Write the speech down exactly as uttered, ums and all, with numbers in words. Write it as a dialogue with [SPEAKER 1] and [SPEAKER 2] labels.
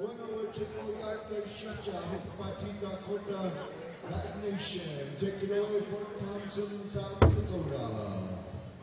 [SPEAKER 1] Winner Triple Yarko Shacha, Hikmati Dakota, Latin Nation. Take it away for Thompson, South Dakota.